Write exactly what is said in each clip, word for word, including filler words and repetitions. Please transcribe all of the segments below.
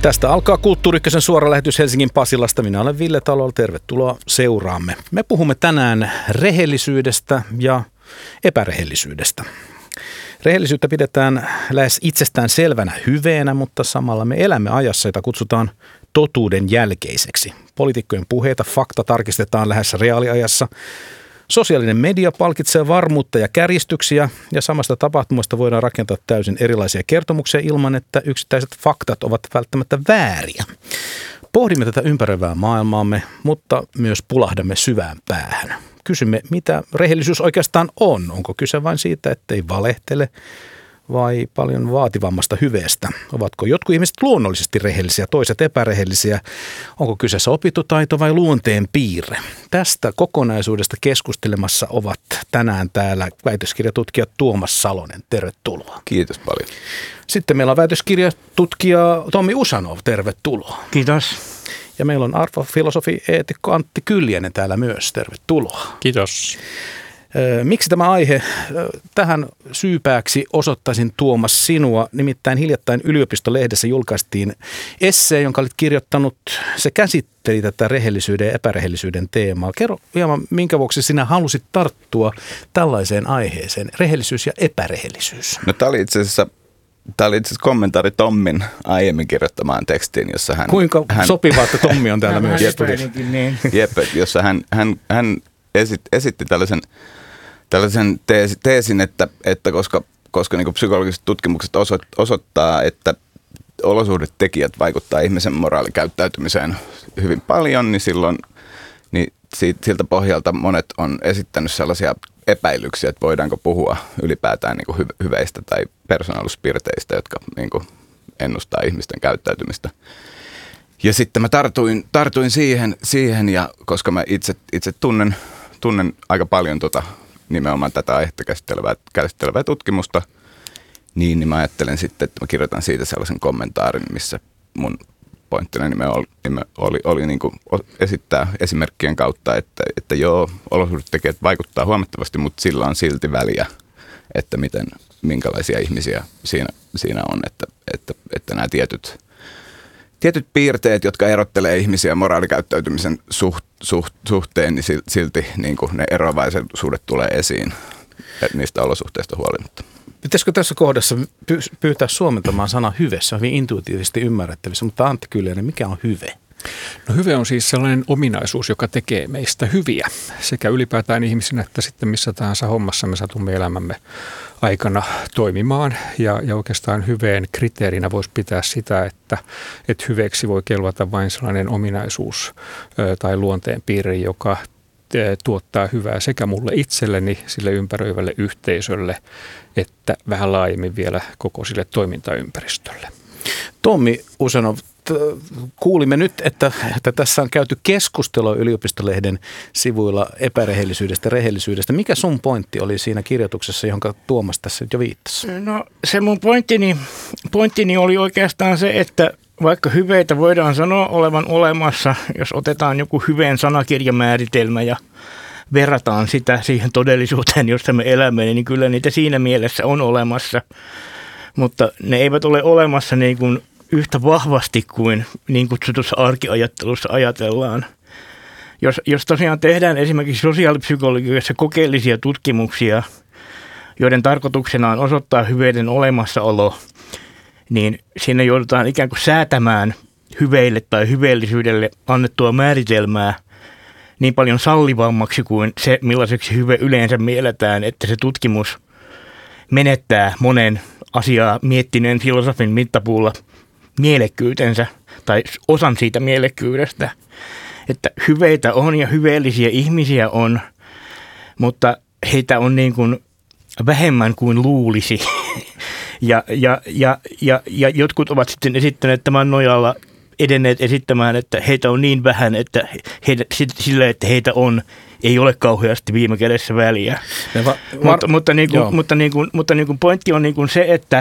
Tästä alkaa Kulttuuri Ykkösen suora lähetys Helsingin Pasilasta. Minä olen Ville Talolla. Tervetuloa seuraamme. Me puhumme tänään rehellisyydestä ja epärehellisyydestä. Rehellisyyttä pidetään lähes itsestään selvänä hyveenä, mutta samalla me elämme ajassa, jota kutsutaan totuuden jälkeiseksi. Poliitikkojen puheita, fakta tarkistetaan lähes reaaliajassa. Sosiaalinen media palkitsee varmuutta ja kärjistyksiä, ja samasta tapahtumasta voidaan rakentaa täysin erilaisia kertomuksia ilman, että yksittäiset faktat ovat välttämättä vääriä. Pohdimme tätä ympäröivää maailmaamme, mutta myös pulahdamme syvään päähän. Kysymme, mitä rehellisyys oikeastaan on. Onko kyse vain siitä, ettei valehtele vai paljon vaativammasta hyveestä? Ovatko jotkut ihmiset luonnollisesti rehellisiä, toiset epärehellisiä? Onko kyseessä opittu taito vai luonteen piirre? Tästä kokonaisuudesta keskustelemassa ovat tänään täällä väitöskirjatutkija Tuomas Salonen. Tervetuloa. Kiitos paljon. Sitten meillä on väitöskirjatutkija Tommi Usanov. Tervetuloa. Kiitos. Ja meillä on arvofilosofi eetikko Antti Kyljänen täällä myös. Tervetuloa. Kiitos. Miksi tämä aihe? Tähän syypääksi osoittaisin, Tuomas, sinua. Nimittäin hiljattain Yliopistolehdessä julkaistiin essee, jonka olit kirjoittanut. Se käsitteli tätä rehellisyyden ja epärehellisyyden teemaa. Kerro hieman, minkä vuoksi sinä halusit tarttua tällaiseen aiheeseen, rehellisyys ja epärehellisyys? No tämä oli itse asiassa, tämä oli itse asiassa kommentaari Tommin aiemmin kirjoittamaan tekstiin, jossa hän... Kuinka hän, sopivaa, että Tommi on täällä myös. Niin. Jep, jossa hän, hän, hän esit, esitti tällaisen... Tällaisen teesin, että, että koska, koska niin kuin psykologiset tutkimukset osoittaa, että olosuhdetekijät vaikuttaa ihmisen moraalikäyttäytymiseen hyvin paljon, niin silloin niin siitä, siltä pohjalta monet on esittänyt sellaisia epäilyksiä, että voidaanko puhua ylipäätään niin kuin hyveistä tai persoonallisuuspiirteistä, jotka niin kuin ennustaa ihmisten käyttäytymistä. Ja sitten mä tartuin, tartuin siihen, siihen, ja koska mä itse, itse tunnen, tunnen aika paljon tota nimenomaan tätä aihetta käsittelevää, käsittelevää tutkimusta, niin, niin mä ajattelen sitten, että mä kirjoitan siitä sellaisen kommentaarin, missä mun pointtina niin oli, oli, oli niin kuin esittää esimerkkien kautta, että, että joo, olosuhdetekijät vaikuttaa huomattavasti, mutta sillä on silti väliä, että miten, minkälaisia ihmisiä siinä, siinä on, että, että, että nämä tietyt, tietyt piirteet, jotka erottelee ihmisiä moraalikäyttäytymisen suht, suht, suhteen, niin silti niin kuin ne eroavaisuudet tulee esiin niistä olosuhteista huolimatta. Pitäisikö tässä kohdassa pyytää suomentamaan sana hyve? Se on hyvin intuitiivisesti ymmärrettävissä, mutta Antti Kyljänen, mikä on hyve? No hyve on siis sellainen ominaisuus, joka tekee meistä hyviä sekä ylipäätään ihmisinä että sitten missä tahansa hommassa me satumme elämämme aikana toimimaan. Ja, ja oikeastaan hyveen kriteerinä voisi pitää sitä, että, että hyveeksi voi kelvata vain sellainen ominaisuus ö, tai luonteen piirre, joka tuottaa hyvää sekä mulle itselleni, sille ympäröivälle yhteisölle, että vähän laajemmin vielä koko sille toimintaympäristölle. Tommi Usanov, kuulimme nyt, että, että tässä on käyty keskustelua Yliopistolehden sivuilla epärehellisyydestä ja rehellisyydestä. Mikä sun pointti oli siinä kirjoituksessa, johon Tuomas tässä nyt jo viittasi? No se mun pointtini, pointtini oli oikeastaan se, että vaikka hyveitä voidaan sanoa olevan olemassa, jos otetaan joku hyveen sanakirjamääritelmä ja verrataan sitä siihen todellisuuteen, jossa me elämme, niin kyllä niitä siinä mielessä on olemassa. Mutta ne eivät ole olemassa niin kuin yhtä vahvasti kuin niin kutsutussa arkiajattelussa ajatellaan. Jos, jos tosiaan tehdään esimerkiksi sosiaalipsykologiassa kokeellisia tutkimuksia, joiden tarkoituksena on osoittaa hyveiden olemassaolo, niin siinä joudutaan ikään kuin säätämään hyveille tai hyveellisyydelle annettua määritelmää niin paljon sallivammaksi kuin se, millaiseksi hyve yleensä mielletään, että se tutkimus menettää monen asiaa miettineen filosofin mittapuulla mielekkyytensä tai osan siitä mielekkyydestä. Että hyveitä on ja hyveellisiä ihmisiä on, mutta heitä on niin kuin vähemmän kuin luulisi. Ja, ja, ja, ja, ja jotkut ovat sitten esittäneet tämän nojalla edenneet esittämään, että heitä on niin vähän, että heitä, sillä, että heitä on, ei ole kauheasti viime kädessä väliä. Va, va, mutta, mutta, niin kuin, mutta, niin kuin, mutta niin kuin pointti on niin kuin se, että,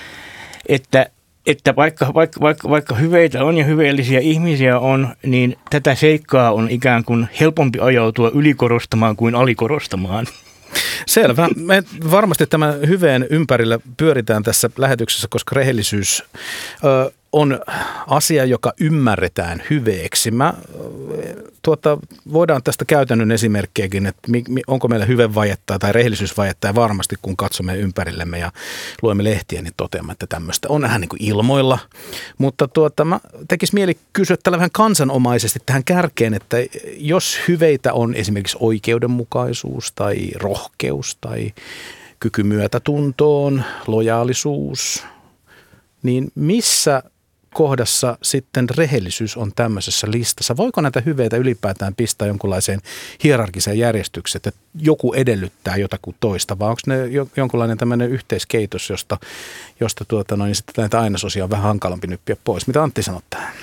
että, että vaikka, vaikka, vaikka, vaikka hyveitä on ja hyveellisiä ihmisiä on, niin tätä seikkaa on ikään kuin helpompi ajautua ylikorostamaan kuin alikorostamaan. Selvä. Me varmasti tämän hyveen ympärillä pyöritään tässä lähetyksessä, koska rehellisyys ö, on asia, joka ymmärretään hyveeksi. Mä, tuota, voidaan tästä käytännön esimerkkiäkin, että mi, mi, onko meillä hyvevajetta tai rehellisyysvajetta, ja varmasti kun katsomme ympärillemme ja luemme lehtiä, niin toteamme, että tämmöistä on vähän niin kuin ilmoilla. Mutta tuota, mä tekisi mieli kysyä tällä vähän kansanomaisesti tähän kärkeen, että jos hyveitä on esimerkiksi oikeudenmukaisuus tai rohkeus tai kyky myötätuntoon, lojaalisuus, niin missä kohdassa sitten rehellisyys on tämmöisessä listassa? Voiko näitä hyveitä ylipäätään pistää jonkunlaiseen hierarkiseen järjestykseen, että joku edellyttää jotakin toista, vai onko ne jonkunlainen tämmöinen yhteiskeitos, josta, josta tuota, no, niin sitten näitä ainesosia on vähän hankalampi nyppiä pois? Mitä Antti sanoo tähän?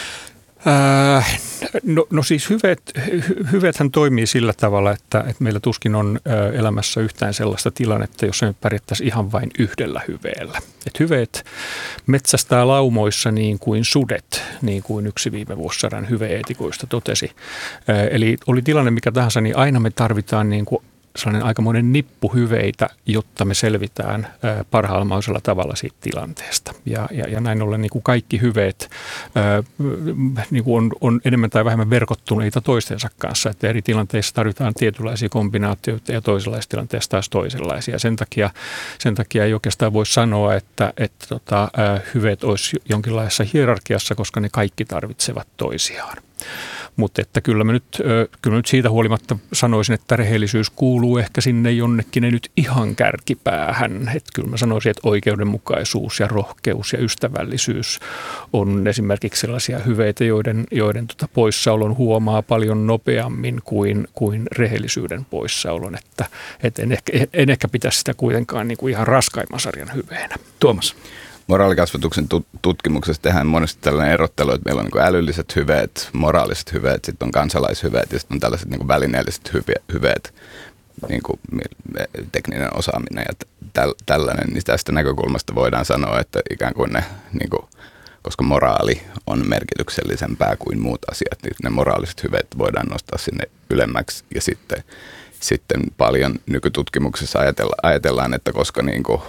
Äh, no, no siis hyveet, hy, hyveethän toimii sillä tavalla, että, että meillä tuskin on äh, elämässä yhtään sellaista tilannetta, jossa me pärjättäisiin ihan vain yhdellä hyveellä. Et hyveet metsästää laumoissa niin kuin sudet, niin kuin yksi viime vuosisadan hyve-eetikoista totesi. Äh, eli oli tilanne mikä tahansa, niin aina me tarvitaan niin kuin sellainen aikamoinen nippu hyveitä, jotta me selvitään parhaalla mahdollisella tavalla siitä tilanteesta. Ja, ja, ja näin ollen niin kuin kaikki hyveet ää, niin kuin on, on enemmän tai vähemmän verkottuneita toistensa kanssa. Että eri tilanteissa tarvitaan tietynlaisia kombinaatioita ja toisenlaisissa tilanteissa taas toisenlaisia. Sen takia, sen takia ei oikeastaan voi sanoa, että, että tota, ää, hyveet olisi jonkinlaisessa hierarkiassa, koska ne kaikki tarvitsevat toisiaan. Mutta että kyllä mä, nyt, kyllä mä nyt siitä huolimatta sanoisin, että rehellisyys kuuluu ehkä sinne jonnekin ne nyt ihan kärkipäähän. Että kyllä mä sanoisin, että oikeudenmukaisuus ja rohkeus ja ystävällisyys on esimerkiksi sellaisia hyveitä, joiden, joiden tota poissaolon huomaa paljon nopeammin kuin, kuin rehellisyyden poissaolon. Että, et en, ehkä, en ehkä pitäisi sitä kuitenkaan niin kuin ihan raskaimman sarjan hyveenä. Tuomas. Moraalikasvatuksen tutkimuksessa tehdään monesti tällainen erottelu, että meillä on niin älylliset hyveet, moraaliset hyveet, sitten on kansalaishyveet ja sitten on tällaiset niin välineelliset hyveet, niin kuin tekninen osaaminen ja täl, tällainen. Niin tästä näkökulmasta voidaan sanoa, että ikään kuin ne, niin kuin, koska moraali on merkityksellisempää kuin muut asiat, niin ne moraaliset hyveet voidaan nostaa sinne ylemmäksi ja sitten, sitten paljon nykytutkimuksessa ajatellaan, että koska niin kuin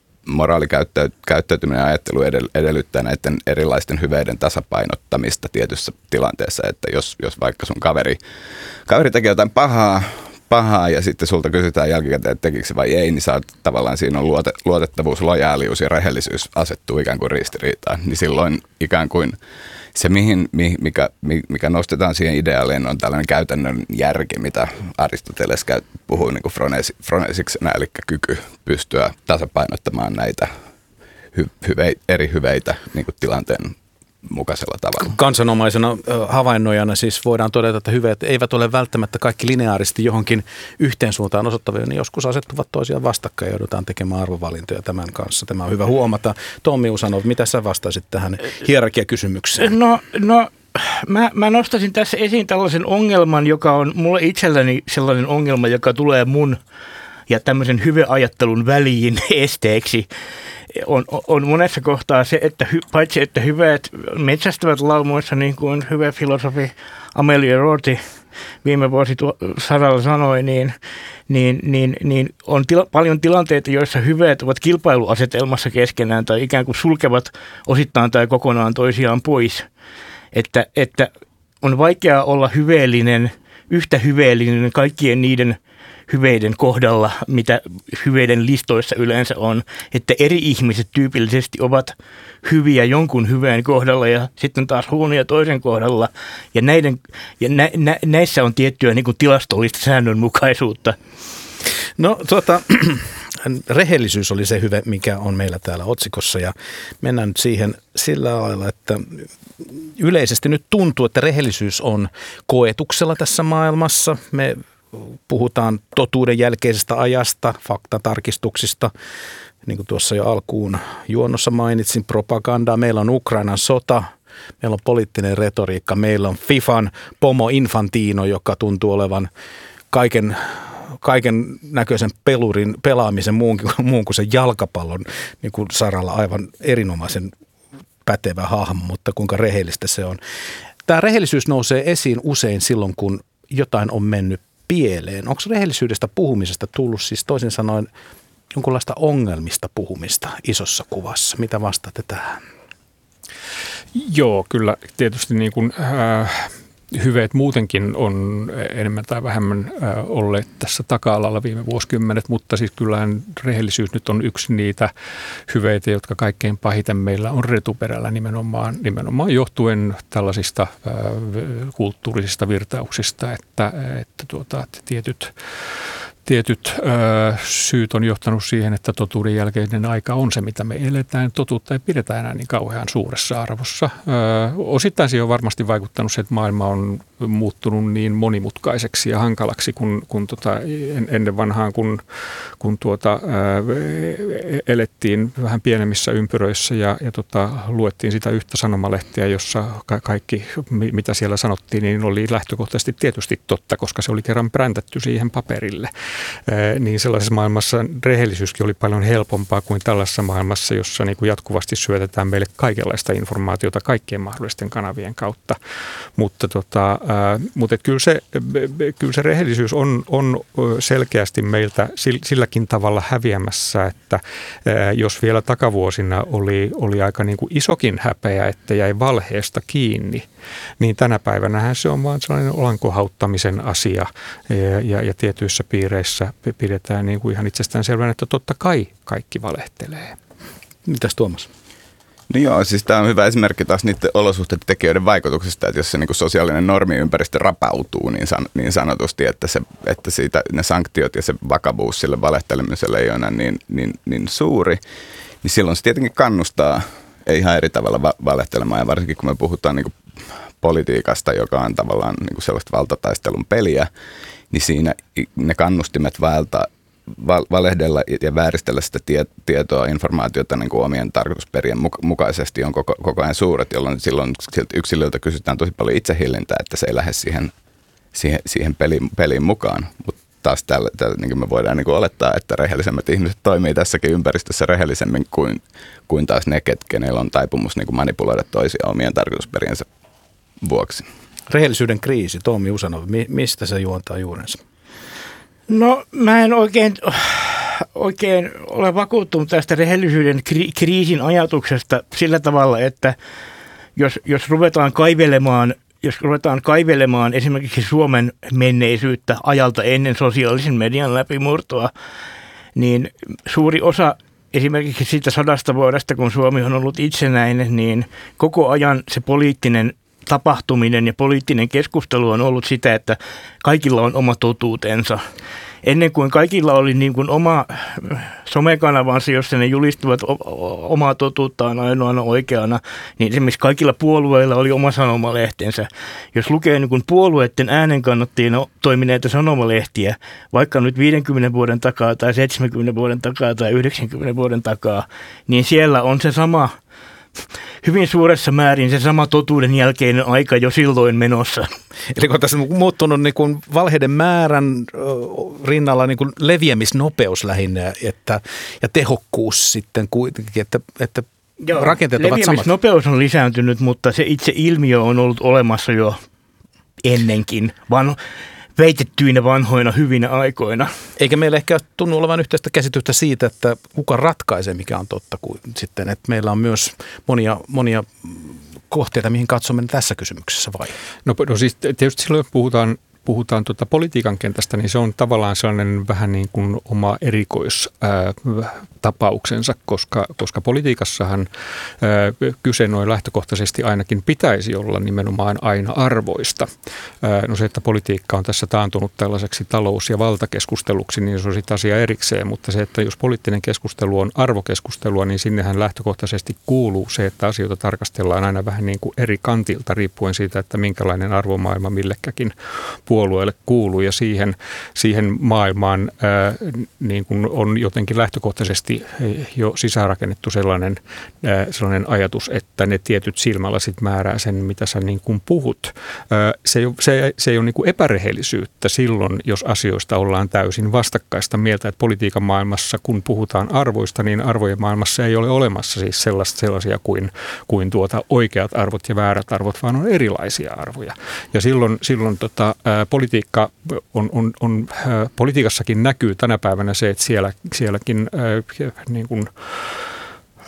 moraalikäyttäytyminen ja ajattelu edellyttää näiden erilaisten hyveiden tasapainottamista tietyssä tilanteessa, että jos, jos vaikka sun kaveri, kaveri tekee jotain pahaa, pahaa ja sitten sulta kysytään jälkikäteen, että tekikö se vai ei, niin saat, tavallaan siinä on luote, luotettavuus, lojaalius ja rehellisyys asettuu ikään kuin ristiriitaan, niin silloin ikään kuin se, mihin, mikä, mikä nostetaan siihen ideaaliin, on tällainen käytännön järki, mitä Aristoteles puhuu niin kuin fronesiksena, eli kyky pystyä tasapainottamaan näitä hy, hyve, eri hyveitä niin kuin tilanteen mukaisella tavalla. Kansanomaisena havainnoijana siis voidaan todeta, että hyveet eivät ole välttämättä kaikki lineaaristi johonkin yhteen suuntaan osoittavia, niin joskus asettuvat toisiaan vastakkain ja joudutaan tekemään arvovalintoja tämän kanssa. Tämä on hyvä huomata. Tommi Usanov, mitä sä vastaisit tähän hierarkiakysymykseen? No, no mä, mä nostaisin tässä esiin tällaisen ongelman, joka on mulle itselläni sellainen ongelma, joka tulee mun ja tämmöisen hyveajattelun väliin esteeksi. On, on monessa kohtaa se, että hy, paitsi että hyveet metsästävät laumoissa, niin kuin hyvä filosofi Amelia Rorty viime vuosisadalla sanoi, niin, niin, niin, niin on tila, paljon tilanteita, joissa hyveet ovat kilpailuasetelmassa keskenään tai ikään kuin sulkevat osittain tai kokonaan toisiaan pois. Että, että on vaikeaa olla hyveellinen, yhtä hyveellinen kaikkien niiden hyveiden kohdalla, mitä hyveiden listoissa yleensä on, että eri ihmiset tyypillisesti ovat hyviä jonkun hyveen kohdalla ja sitten taas huonoja toisen kohdalla. Ja, näiden, ja nä, nä, näissä on tiettyä niin kuin tilastollista säännönmukaisuutta. No tuota, rehellisyys oli se hyve, mikä on meillä täällä otsikossa ja mennään nyt siihen sillä lailla, että yleisesti nyt tuntuu, että rehellisyys on koetuksella tässä maailmassa. Me puhutaan totuuden jälkeisestä ajasta, faktatarkistuksista, niin kuin tuossa jo alkuun juonnossa mainitsin, propagandaa. Meillä on Ukrainan sota, meillä on poliittinen retoriikka, meillä on FIFAn pomo Infantino, joka tuntuu olevan kaiken, kaiken näköisen pelurin pelaamisen muun, muun kuin sen jalkapallon niin kuin saralla aivan erinomaisen pätevä hahmo, mutta kuinka rehellistä se on. Tämä rehellisyys nousee esiin usein silloin, kun jotain on mennyt pieleen. Onko rehellisyydestä puhumisesta tullut siis toisin sanoen jonkunlaista ongelmista puhumista isossa kuvassa? Mitä vastaatte tähän? Joo, kyllä tietysti niin kuin, äh, hyveet muutenkin on enemmän tai vähemmän äh, olleet tässä taka-alalla viime vuosikymmenet, mutta siis kyllähän rehellisyys nyt on yksi niitä hyveitä, jotka kaikkein pahiten meillä on retuperällä nimenomaan, nimenomaan johtuen tällaisista äh, kulttuurisista virtauksista, että, että tuota, tietyt Tietyt ö, syyt on johtanut siihen, että totuuden jälkeinen aika on se, mitä me eletään. Totuutta ei pidetä enää niin kauhean suuressa arvossa. Ö, osittain siihen on varmasti vaikuttanut se, että maailma on muuttunut niin monimutkaiseksi ja hankalaksi kuin, kuin tota, ennen vanhaan, kun, kun tuota, ö, elettiin vähän pienemmissä ympyröissä ja, ja tota, luettiin sitä yhtä sanomalehtiä, jossa ka- kaikki, mitä siellä sanottiin, niin oli lähtökohtaisesti tietysti totta, koska se oli kerran präntätty siihen paperille. Niin sellaisessa maailmassa rehellisyyskin oli paljon helpompaa kuin tällaisessa maailmassa, jossa niin kuin jatkuvasti syötetään meille kaikenlaista informaatiota kaikkien mahdollisten kanavien kautta. Mutta, tota, mutta kyllä, se, kyllä se rehellisyys on, on selkeästi meiltä silläkin tavalla häviämässä, että jos vielä takavuosina oli, oli aika niin kuin isokin häpeä, että jäi valheesta kiinni, niin tänä päivänähän se on vaan sellainen olankohauttamisen asia ja, ja, ja tietyissä piireissä pidetään niin kuin ihan itsestäänselvänä, että totta kai kaikki valehtelee. Mitäs Tuomas? No joo, siis tämä on hyvä esimerkki taas niiden olosuhteiden tekijöiden vaikutuksesta, että jos se niin kuin sosiaalinen normiympäristö rapautuu niin, san, niin sanotusti, että, se, että siitä, ne sanktiot ja se vakavuus sille valehtelemiselle ei ole enää niin, niin, niin suuri, niin silloin se tietenkin kannustaa ei ihan eri tavalla va- valehtelemaan, ja varsinkin kun me puhutaan niin kuin politiikasta, joka on tavallaan niin kuin sellaista valtataistelun peliä, niin siinä ne kannustimet vaeltaa, val, valehdella ja vääristellä sitä tie, tietoa, informaatiota niin kuin omien tarkoitusperien mukaisesti on koko, koko ajan suuret, jolloin silloin siltä yksilöltä kysytään tosi paljon itsehillintää, että se ei lähde siihen, siihen, siihen peliin, peliin mukaan. Mutta taas täällä, täällä niin me voidaan niin kuin olettaa, että rehellisemmät ihmiset toimii tässäkin ympäristössä rehellisemmin kuin, kuin taas ne, kenellä on taipumus niin kuin manipuloida toisia omien tarkoitusperiensä vuoksi. Rehellisyyden kriisi, Tommi Usanov, mistä se juontaa juurensa? No mä en oikein, oikein ole vakuuttunut tästä rehellisyyden kri- kriisin ajatuksesta sillä tavalla, että jos, jos ruvetaan kaivelemaan Jos ruvetaan kaivelemaan esimerkiksi Suomen menneisyyttä ajalta ennen sosiaalisen median läpimurtoa, niin suuri osa esimerkiksi siitä sadasta vuodesta, kun Suomi on ollut itsenäinen, niin koko ajan se poliittinen tapahtuminen ja poliittinen keskustelu on ollut sitä, että kaikilla on oma totuutensa. Ennen kuin kaikilla oli niin kuin oma somekanavansa, jossa ne julistuvat omaa totuuttaan ainoana oikeana, niin esimerkiksi kaikilla puolueilla oli oma sanomalehtensä. Jos lukee niin kuin puolueiden äänenkannattajina toimineita sanomalehtiä, vaikka nyt viidenkymmenen vuoden takaa tai seitsemänkymmenen vuoden takaa tai yhdeksänkymmenen vuoden takaa, niin siellä on se sama, hyvin suuressa määrin se sama totuuden jälkeinen aika jo silloin menossa. Eli kun tässä on muuttunut niin kuin valheiden määrän rinnalla niin kuin leviämisnopeus lähinnä että, ja tehokkuus sitten kuitenkin, että, että Joo, rakenteet ovat samat. Leviämisnopeus on lisääntynyt, mutta se itse ilmiö on ollut olemassa jo ennenkin, vaan veitettyinä vanhoina hyvinä aikoina. Eikä meillä ehkä tunnu olevan yhteistä käsitystä siitä, että kuka ratkaisee, mikä on totta, kuin sitten, että meillä on myös monia, monia kohteita, mihin katsomme tässä kysymyksessä vai? No, no siis tietysti silloin puhutaan puhutaan tuota politiikan kentästä, niin se on tavallaan sellainen vähän niin kuin oma erikoistapauksensa, koska, koska politiikassahan ää, kyse noin lähtökohtaisesti ainakin pitäisi olla nimenomaan aina arvoista. Ää, no se, että politiikka on tässä taantunut tällaiseksi talous- ja valtakeskusteluksi, niin se on sitten asia erikseen, mutta se, että jos poliittinen keskustelu on arvokeskustelua, niin sinnehän lähtökohtaisesti kuuluu se, että asioita tarkastellaan aina vähän niin kuin eri kantilta, riippuen siitä, että minkälainen arvomaailma millekäkin puolueelle kuuluu, ja siihen, siihen maailmaan ää, niin kuin on jotenkin lähtökohtaisesti jo sisäänrakennettu sellainen, ää, sellainen ajatus, että ne tietyt silmälasit määrää sen, mitä sä niin kuin puhut. Ää, se ei ole, se, se ei ole niin kuin epärehellisyyttä silloin, jos asioista ollaan täysin vastakkaista mieltä, että politiikan maailmassa, kun puhutaan arvoista, niin arvojen maailmassa ei ole olemassa siis sellaista, sellaisia kuin, kuin tuota oikeat arvot ja väärät arvot, vaan on erilaisia arvoja. Ja silloin, silloin tota, ää, Politiikka on, on, on, äh, politiikassakin näkyy tänä päivänä se, että siellä, sielläkin äh, niin kuin,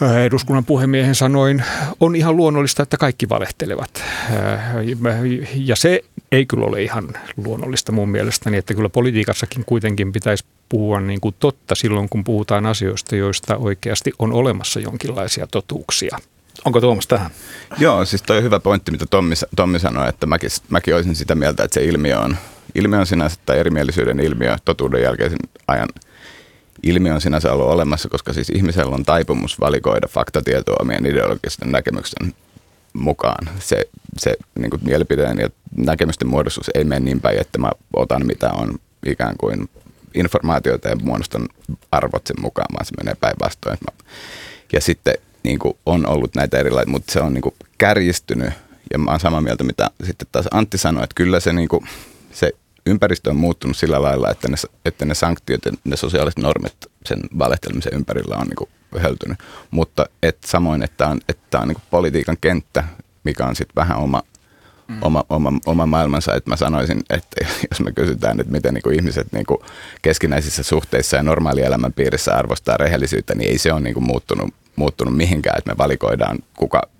eduskunnan puhemiehen sanoin, on ihan luonnollista, että kaikki valehtelevat. Ja se ei kyllä ole ihan luonnollista mun mielestäni, että kyllä politiikassakin kuitenkin pitäisi puhua niin kuin totta silloin, kun puhutaan asioista, joista oikeasti on olemassa jonkinlaisia totuuksia. Onko Tuomas tähän? Joo, siis toi on hyvä pointti, mitä Tommi, Tommi sanoi, että mäkin, mäkin olisin sitä mieltä, että se ilmiö on, ilmiö on sinänsä, tai erimielisyyden ilmiö, totuuden jälkeisen ajan ilmiö on sinänsä ollut olemassa, koska siis ihmisellä on taipumus valikoida faktatietoa omien ideologisten näkemyksen mukaan. Se, se niin kuin mielipiteen ja näkemysten muodostus ei mene niin päin, että mä otan mitä on ikään kuin informaatiota ja muodostan arvot sen mukaan, vaan se menee päinvastoin. Ja sitten niin kuin on ollut näitä erilaisia, mutta se on niin kuin kärjistynyt ja mä oon samaa mieltä, mitä sitten taas Antti sanoi, että kyllä se, niin kuin, se ympäristö on muuttunut sillä lailla, että ne, että ne sanktiot ja ne sosiaaliset normit sen valehtelemisen ympärillä on niin kuin höltynyt, mutta et samoin, että on, että on niin kuin politiikan kenttä, mikä on sitten vähän oma, mm. oma, oma, oma maailmansa, että mä sanoisin, että jos me kysytään, että miten niin kuin ihmiset niin kuin keskinäisissä suhteissa ja normaalielämän piirissä arvostaa rehellisyyttä, niin ei se ole niin kuin muuttunut, muuttunut mihinkään, että me valikoidaan, kuka